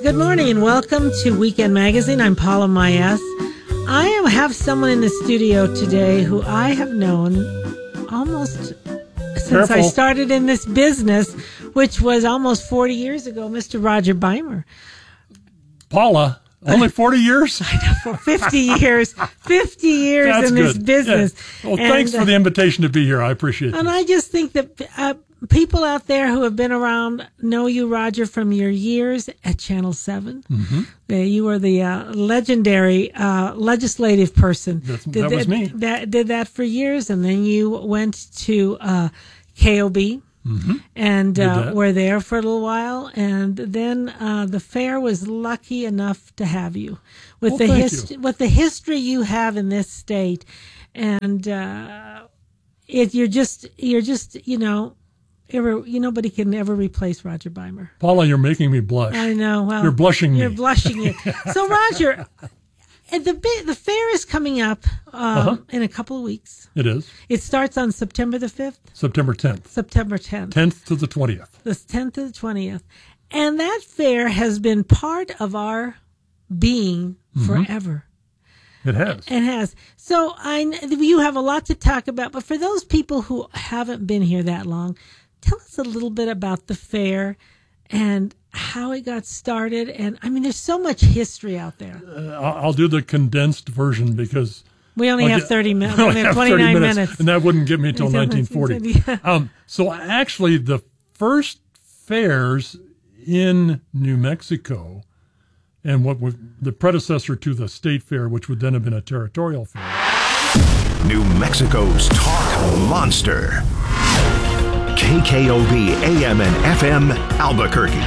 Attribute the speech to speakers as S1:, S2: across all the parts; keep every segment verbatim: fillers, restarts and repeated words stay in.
S1: Good morning and welcome to Weekend Magazine. I'm Paula Mayes. I have someone in the studio today who I have known almost since
S2: Careful.
S1: I started in this business, which was almost forty years ago, Mister Roger Beimer.
S2: Paula, only forty years?
S1: I know, for fifty years. fifty years
S2: That's
S1: in
S2: good.
S1: this business.
S2: Yeah. Well,
S1: And,
S2: thanks for the invitation to be here. I appreciate it.
S1: And I just think that uh, people out there who have been around know you, Roger, from your years at Channel seven.
S2: Mm-hmm.
S1: Uh, you were the uh, legendary uh, legislative person.
S2: That's,
S1: did
S2: that was me.
S1: That did that for years, and then you went to uh, K O B.
S2: Mm-hmm.
S1: And
S2: Did
S1: uh,
S2: that.
S1: were there for a little while, and then uh, the fair was lucky enough to have you with
S2: Well,
S1: the
S2: thank
S1: hist-
S2: you.
S1: with the history you have in this state, and uh, it you're just you're just you know, ever, you nobody can ever replace Roger Beimer.
S2: Paula, you're making me blush.
S1: I know. Well,
S2: You're blushing me.
S1: You're blushing me. So Roger, and the bi- the fair is coming up um,
S2: Uh-huh.
S1: in a couple of weeks.
S2: It is.
S1: It starts on September the fifth,
S2: September tenth.
S1: September tenth.
S2: tenth to the twentieth.
S1: The tenth to the twentieth. And that fair has been part of our being forever.
S2: It has.
S1: It has. So I, kn- you have a lot to talk about, but for those people who haven't been here that long, tell us a little bit about the fair and how it got started. And I mean, there's so much history out there.
S2: Uh, I'll I'll do the condensed version because
S1: We only
S2: I'll
S1: have
S2: get-
S1: thirty minutes.
S2: we
S1: We
S2: only
S1: only have
S2: have thirty
S1: twenty-nine
S2: minutes,
S1: minutes.
S2: and that wouldn't get me until nineteen forty.
S1: Yeah.
S2: Um, so actually, the first fairs in New Mexico, and what was the predecessor to the state fair, which would then have been a territorial fair.
S3: New Mexico's talk monster. K K O B A M and F M Albuquerque.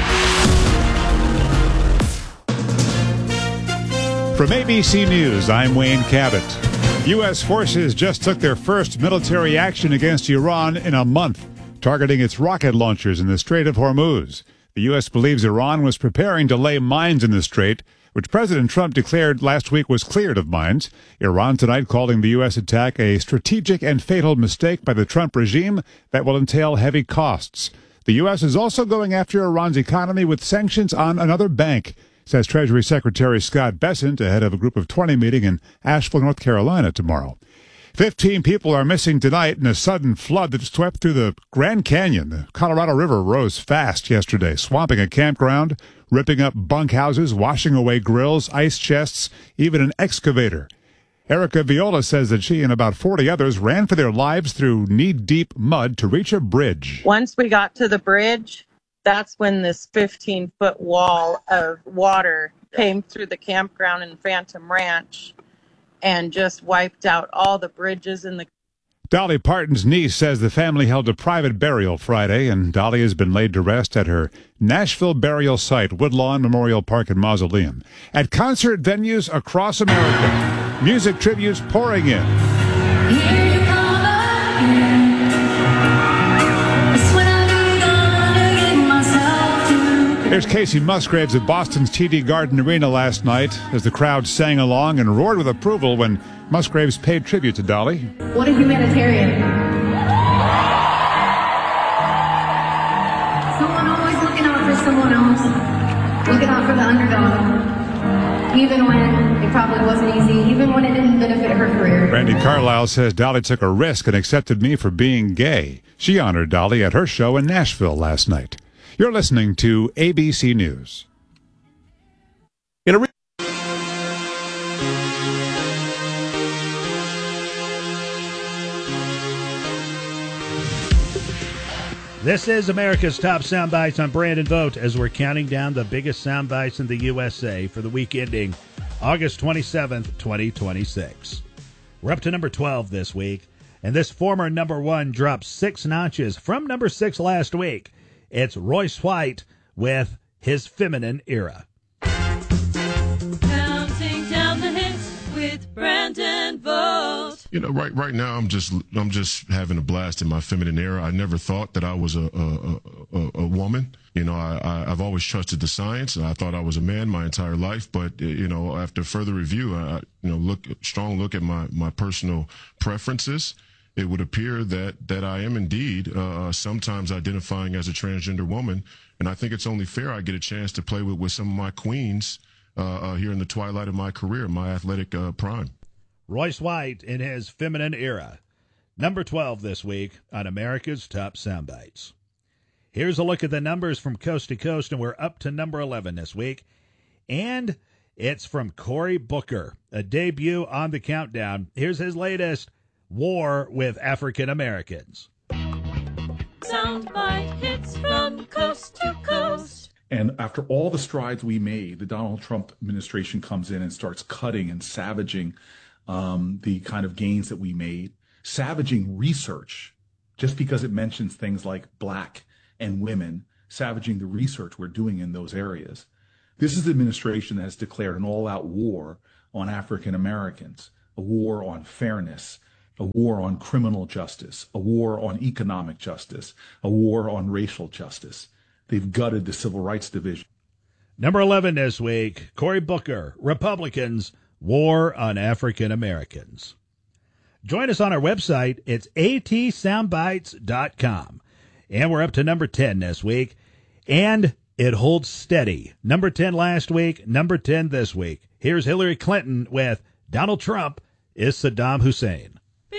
S4: From A B C News, I'm Wayne Cabot. U S forces just took their first military action against Iran in a month, targeting its rocket launchers in the Strait of Hormuz. The U S believes Iran was preparing to lay mines in the strait, which President Trump declared last week was cleared of mines. Iran tonight calling the U S attack a strategic and fatal mistake by the Trump regime that will entail heavy costs. The U S is also going after Iran's economy with sanctions on another bank, says Treasury Secretary Scott Bessent ahead of a group of twenty meeting in Asheville, North Carolina tomorrow. Fifteen people are missing tonight in a sudden flood that swept through the Grand Canyon. The Colorado River rose fast yesterday, swamping a campground, ripping up bunkhouses, washing away grills, ice chests, even an excavator. Erica Viola says that she and about forty others ran for their lives through knee-deep mud to reach a bridge.
S5: Once we got to the bridge, that's when this fifteen-foot wall of water came through the campground in Phantom Ranch and just wiped out all the bridges in the.
S4: Dolly Parton's niece says the family held a private burial Friday, and Dolly has been laid to rest at her Nashville burial site, Woodlawn Memorial Park and Mausoleum. At concert venues across America, music tributes pouring in.
S6: Here you come again. It's when I knew gonna get myself to.
S4: There's Casey Musgraves at Boston's T D Garden Arena last night as the crowd sang along and roared with approval when Musgraves paid tribute to Dolly.
S6: What a humanitarian. Someone always looking out for someone else. Looking out for the underdog. Even when it probably wasn't easy. Even when it didn't benefit her career.
S4: Randy Carlisle says Dolly took a risk and accepted me for being gay. She honored Dolly at her show in Nashville last night. You're listening to A B C News.
S2: In a re-
S7: This is America's Top Soundbites. I'm Brandon Vogt as we're counting down the biggest soundbites in the U S A for the week ending August twenty-seventh, twenty twenty-six. We're up to number twelve this week, and this former number one dropped six notches from number six last week. It's Royce White with His Feminine Era.
S8: Counting down the hits with Brandon Vogt.
S9: You know, right right now I'm just I'm just having a blast in my feminine era. I never thought that I was a a, a, a woman. You know, I, I I've always trusted the science, and I thought I was a man my entire life. But you know, after further review, I you know look strong look at my my personal preferences, it would appear that that I am indeed uh, sometimes identifying as a transgender woman, and I think it's only fair I get a chance to play with, with some of my queens uh, uh, here in the twilight of my career, my athletic uh, prime.
S7: Royce White in his feminine era. Number twelve this week on America's Top Soundbites. Here's a look at the numbers from coast to coast, and we're up to number eleven this week. And it's from Cory Booker, a debut on the countdown. Here's his latest, War with African Americans.
S8: Soundbite hits from coast to coast.
S10: And after all the strides we made, the Donald Trump administration comes in and starts cutting and savaging um, the kind of gains that we made, savaging research just because it mentions things like black and women, savaging the research we're doing in those areas. This is the administration that has declared an all-out war on African Americans, a war on fairness, a war on criminal justice, a war on economic justice, a war on racial justice. They've gutted the Civil Rights Division.
S7: Number eleven this week, Cory Booker, Republicans, War on African Americans. Join us on our website. It's a t soundbites dot com. And we're up to number ten this week. And it holds steady. Number ten last week, number ten this week. Here's Hillary Clinton with Donald Trump is Saddam Hussein.
S8: B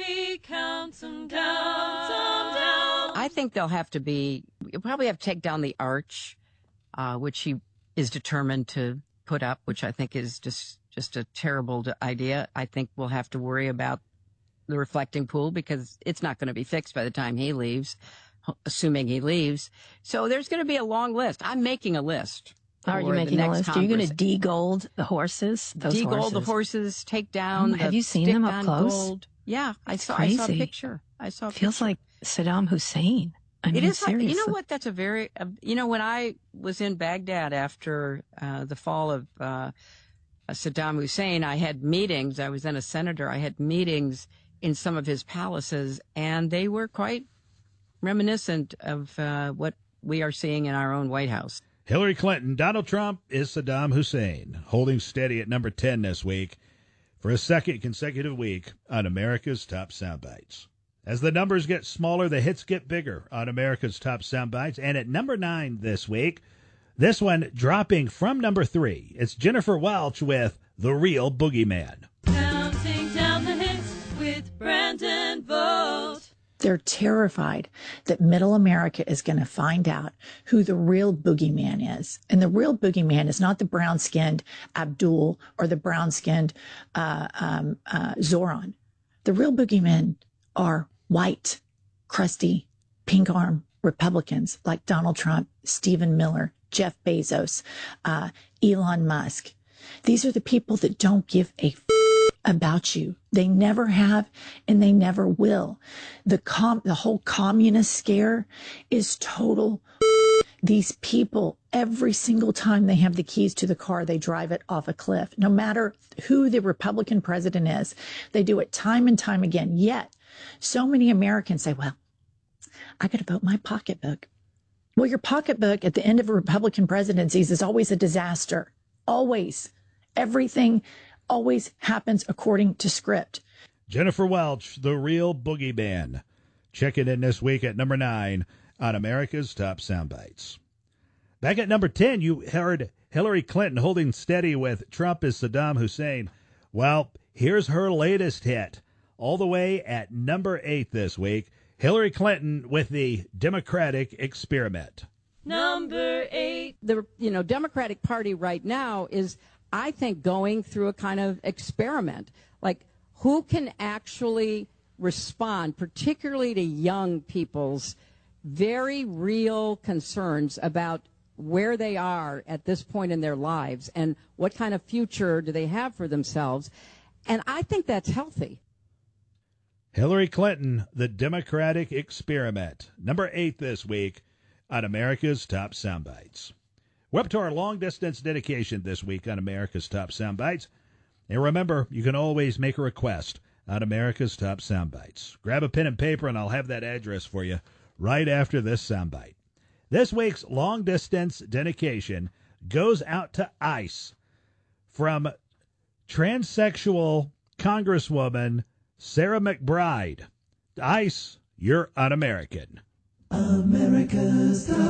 S8: V counts them down, them down.
S11: I think they'll have to be, you'll probably have to take down the arch, uh, which he is determined to put up, which I think is just, just a terrible idea. I think we'll have to worry about the reflecting pool because it's not going to be fixed by the time he leaves, assuming he leaves. So there's going to be a long list. I'm making a list.
S12: Are you making a list? Are you going to de-gold the horses? Those
S11: de-gold
S12: horses.
S11: the horses, take down.
S12: Oh, have
S11: the
S12: you seen them up close?
S11: Gold. Yeah, I
S12: It's
S11: saw.
S12: crazy.
S11: I saw a picture. I saw. A
S12: Feels
S11: picture.
S12: like Saddam Hussein. I mean,
S11: It is.
S12: seriously.
S11: You know what? That's a very. Uh, you know, when I was in Baghdad after uh, the fall of uh, Saddam Hussein, I had meetings. I was then a senator. I had meetings in some of his palaces, and they were quite reminiscent of uh, what we are seeing in our own White House.
S7: Hillary Clinton, Donald Trump is Saddam Hussein, holding steady at number ten this week for a second consecutive week on America's Top Soundbites. As the numbers get smaller, the hits get bigger on America's Top Soundbites. And at number nine this week, this one dropping from number three, it's Jennifer Welch with The Real Boogeyman.
S8: Counting down the hits with Brandon Vogt.
S13: They're terrified that middle America is going to find out who the real boogeyman is. And the real boogeyman is not the brown-skinned Abdul or the brown-skinned uh, um, uh, Zoran. The real boogeymen are white, crusty, pink-arm Republicans like Donald Trump, Stephen Miller, Jeff Bezos, uh, Elon Musk. These are the people that don't give a f- about you. They never have, and they never will. The com- the whole communist scare is total. These people, every single time they have the keys to the car, they drive it off a cliff. No matter who the Republican president is, they do it time and time again. Yet, so many Americans say, well, I got to vote my pocketbook. Well, your pocketbook at the end of Republican presidencies is always a disaster. Always. Everything always happens according to script.
S7: Jennifer Welch, The Real Boogeyman. Check it in this week at number nine on America's Top Soundbites. Back at number ten, you heard Hillary Clinton holding steady with Trump is Saddam Hussein. Well, here's her latest hit. All the way at number eight this week, Hillary Clinton with the Democratic Experiment.
S8: Number eight.
S11: The you know Democratic Party right now is, I think, going through a kind of experiment. Like, who can actually respond, particularly to young people's very real concerns about where they are at this point in their lives and what kind of future do they have for themselves. And I think that's healthy.
S7: Hillary Clinton, the Democratic Experiment. Number eight this week on America's Top Soundbites. We're up to our long-distance dedication this week on America's Top Soundbites. And remember, you can always make a request on America's Top Soundbites. Grab a pen and paper, and I'll have that address for you right after this soundbite. This week's long-distance dedication goes out to ICE from transsexual Congresswoman Sarah McBride. ICE, you're un-American.
S14: America's Top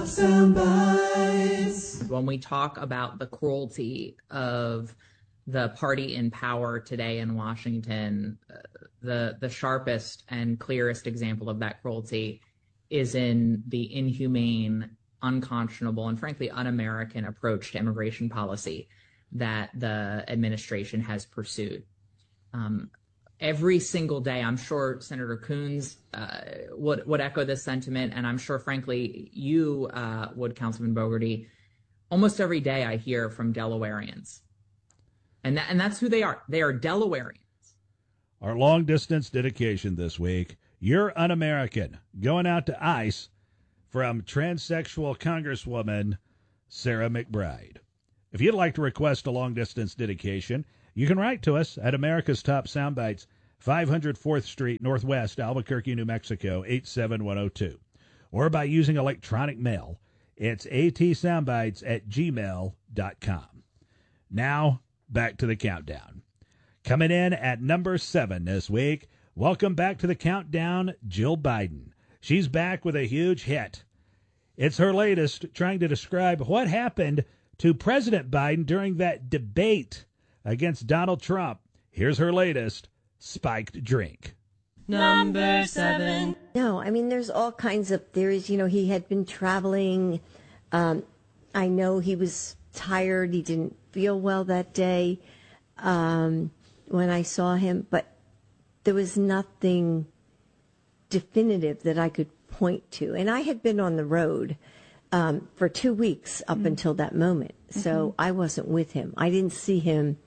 S14: Soundbites.
S15: When we talk about the cruelty of the party in power today in Washington, uh, the the sharpest and clearest example of that cruelty is in the inhumane, unconscionable, and frankly un-American approach to immigration policy that the administration has pursued. Um, every single day, I'm sure Senator Coons uh, would, would echo this sentiment, and I'm sure, frankly, you uh, would, Councilman Bogerty. Almost every day I hear from Delawareans. And, that, and that's who they are. They are Delawareans.
S7: Our long-distance dedication this week, you're un-American, going out to ICE from transsexual Congresswoman Sarah McBride. If you'd like to request a long-distance dedication, you can write to us at America's Top Soundbites, five hundred fourth Street Northwest, Albuquerque, New Mexico, eight seven one oh two. Or by using electronic mail, it's atsoundbites at gmail dot com. Now, back to the countdown. Coming in at number seven this week, welcome back to the countdown, Jill Biden. She's back with a huge hit. It's her latest, trying to describe what happened to President Biden during that debate against Donald Trump. Here's her latest, Spiked Drink.
S8: Number seven.
S16: No, I mean, there's all kinds of theories. You know, he had been traveling. Um, I know he was tired. He didn't feel well that day um, when I saw him, but there was nothing definitive that I could point to. And I had been on the road um, for two weeks up mm-hmm. until that moment. So mm-hmm. I wasn't with him. I didn't see him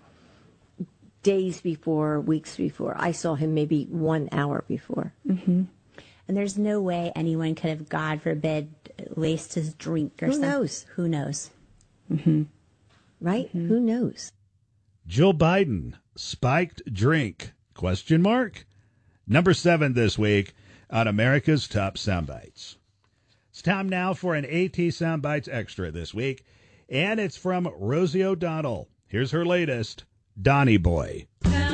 S16: days before, weeks before. I saw him maybe one hour before.
S17: Mm-hmm. And there's no way anyone could have, God forbid, laced his drink or
S16: Who
S17: something.
S16: knows?
S17: Who knows?
S16: Mm-hmm. Right? Mm-hmm. Who knows?
S7: Jill Biden, spiked drink, question mark? Number seven this week on America's Top Soundbites. It's time now for an AT Soundbites Extra this week, and it's from Rosie O'Donnell. Here's her latest, Donnie Boy.